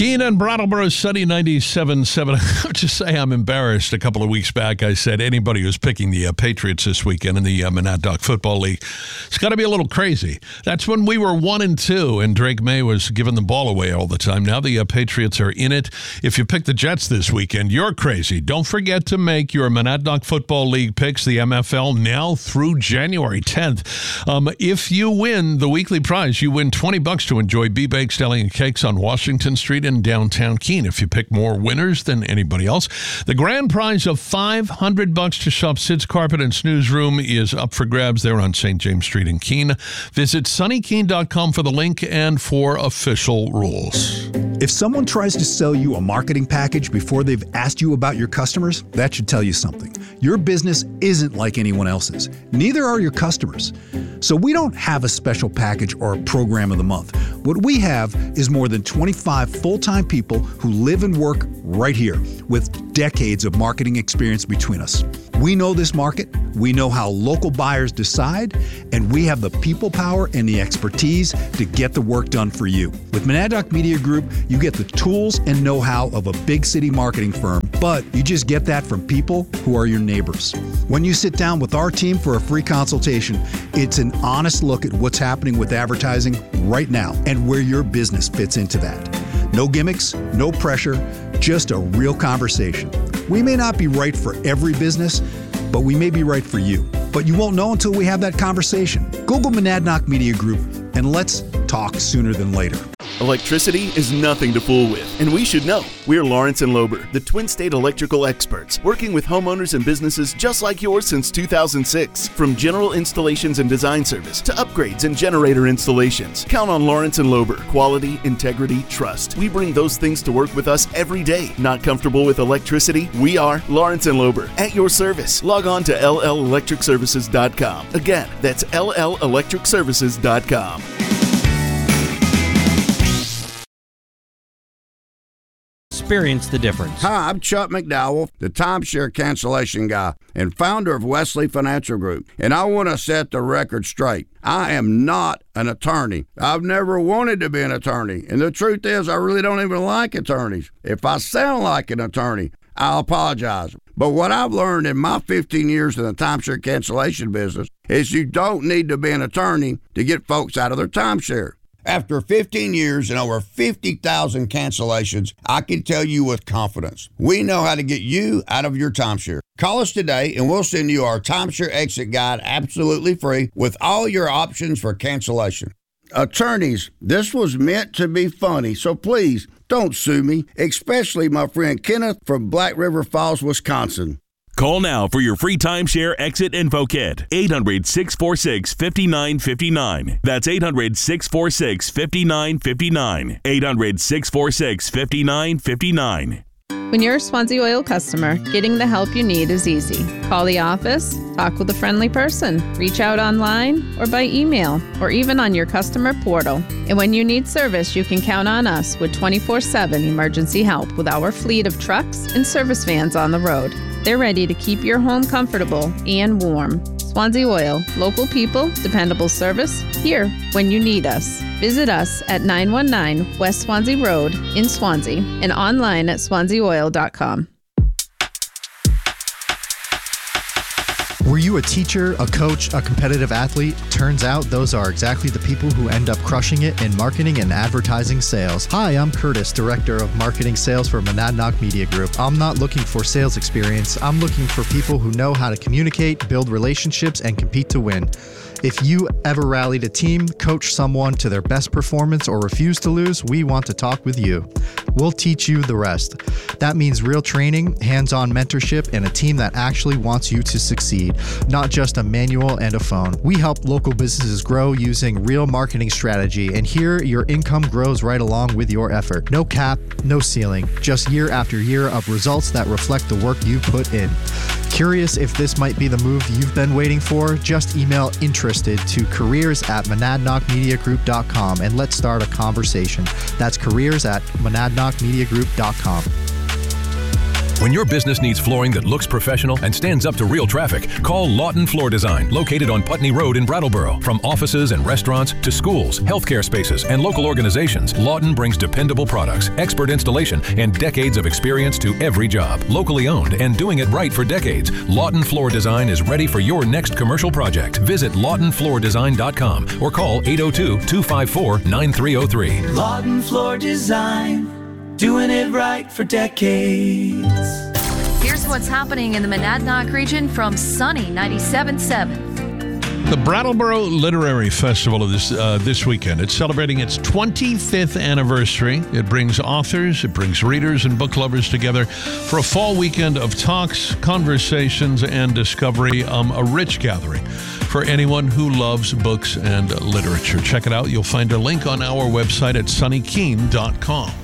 Keene and Brattleboro, sunny 97.7. I have to say I'm embarrassed. A couple of weeks back, I said anybody who's picking the Patriots this weekend in the Monadnock Football League, it's got to be a little crazy. That's when we were 1-2, and Drake May was giving the ball away all the time. Now the Patriots are in it. If you pick the Jets this weekend, you're crazy. Don't forget to make your Monadnock Football League picks, the MFL, now through January 10th. If you win the weekly prize, you win $20 to enjoy B-Baked Deli and Cakes on Washington Street in downtown Keene. If you pick more winners than anybody else, the grand prize of $500 to shop Sid's Carpet and Snooze Room is up for grabs there on St. James Street in Keene. Visit sunnykeene.com for the link and for official rules. If someone tries to sell you a marketing package before they've asked you about your customers, that should tell you something. Your business isn't like anyone else's. Neither are your customers. So we don't have a special package or a program of the month. What we have is more than 25 full-time people who live and work right here with decades of marketing experience between us. We know this market, we know how local buyers decide, and we have the people power and the expertise to get the work done for you. With Monadnock Media Group, you get the tools and know-how of a big city marketing firm, but you just get that from people who are your neighbors. When you sit down with our team for a free consultation, it's an honest look at what's happening with advertising right now and where your business fits into that. No gimmicks, no pressure, just a real conversation. We may not be right for every business, but we may be right for you. But you won't know until we have that conversation. Google Monadnock Media Group and let's talk sooner than later. Electricity is nothing to fool with, and we should know. We're Lawrence & Lober, the Twin State electrical experts, working with homeowners and businesses just like yours since 2006. From general installations and design service to upgrades and generator installations, count on Lawrence & Lober. Quality, integrity, trust. We bring those things to work with us every day. Not comfortable with electricity? We are Lawrence & Lober. At your service. Log on to LLElectricServices.com. Again, that's LLElectricServices.com. Experience the difference. Hi, I'm Chuck McDowell, the timeshare cancellation guy and founder of Wesley Financial Group, and I want to set the record straight. I am not an attorney. I've never wanted to be an attorney, and the truth is I really don't even like attorneys. If I sound like an attorney, I'll apologize. But what I've learned in my 15 years in the timeshare cancellation business is you don't need to be an attorney to get folks out of their timeshare. After 15 years and over 50,000 cancellations, I can tell you with confidence, we know how to get you out of your timeshare. Call us today and we'll send you our timeshare exit guide absolutely free with all your options for cancellation. Attorneys, this was meant to be funny, so please don't sue me, especially my friend Kenneth from Black River Falls, Wisconsin. Call now for your free timeshare exit info kit. 800-646-5959. That's 800-646-5959. 800-646-5959. When you're a Swansea Oil customer, getting the help you need is easy. Call the office, talk with a friendly person, reach out online or by email, or even on your customer portal. And when you need service, you can count on us with 24/7 emergency help with our fleet of trucks and service vans on the road. They're ready to keep your home comfortable and warm. Swansea Oil, local people, dependable service, here when you need us. Visit us at 919 West Swansea Road in Swansea and online at swanseaoil.com. Were you a teacher, a coach, a competitive athlete? Turns out those are exactly the people who end up crushing it in marketing and advertising sales. Hi, I'm Curtis, Director of Marketing Sales for Monadnock Media Group. I'm not looking for sales experience. I'm looking for people who know how to communicate, build relationships, and compete to win. If you ever rallied a team, coached someone to their best performance, or refused to lose, we want to talk with you. We'll teach you the rest. That means real training, hands-on mentorship, and a team that actually wants you to succeed, not just a manual and a phone. We help local businesses grow using real marketing strategy, and here your income grows right along with your effort. No cap, no ceiling, just year after year of results that reflect the work you put in. Curious if this might be the move you've been waiting for? Just email interested to careers@monadnockmediagroup.com and let's start a conversation. That's careers@monadnockmediagroup.com. When your business needs flooring that looks professional and stands up to real traffic, call Lawton Floor Design, located on Putney Road in Brattleboro. From offices and restaurants to schools, healthcare spaces, and local organizations, Lawton brings dependable products, expert installation, and decades of experience to every job. Locally owned and doing it right for decades, Lawton Floor Design is ready for your next commercial project. Visit LawtonFloorDesign.com or call 802-254-9303. Lawton Floor Design, doing it right for decades. Here's what's happening in the Monadnock region from Sunny 97.7. The Brattleboro Literary Festival is this weekend. It's celebrating its 25th anniversary. It brings authors, it brings readers and book lovers together for a fall weekend of talks, conversations, and discovery. A rich gathering for anyone who loves books and literature. Check it out. You'll find a link on our website at sunnykeene.com.